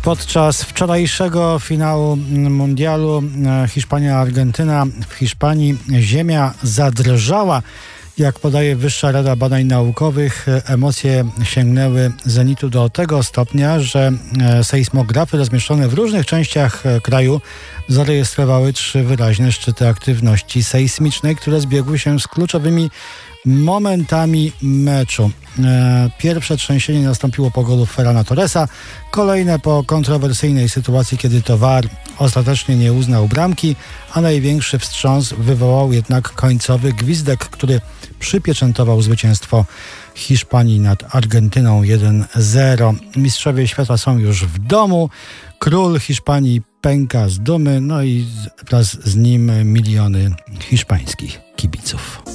Podczas wczorajszego finału mundialu Hiszpania-Argentyna w Hiszpanii ziemia zadrżała. Jak podaje Wyższa Rada Badań Naukowych, emocje sięgnęły zenitu do tego stopnia, że sejsmografy rozmieszczone w różnych częściach kraju zarejestrowały 3 wyraźne szczyty aktywności sejsmicznej, które zbiegły się z kluczowymi momentami meczu. Pierwsze trzęsienie nastąpiło po golu Ferrana Torresa, kolejne po kontrowersyjnej sytuacji, kiedy to VAR ostatecznie nie uznał bramki, a największy wstrząs wywołał jednak końcowy gwizdek, który przypieczętował zwycięstwo Hiszpanii nad Argentyną 1-0. Mistrzowie świata są już w domu, król Hiszpanii pęka z dumy, no i wraz z nim miliony hiszpańskich kibiców.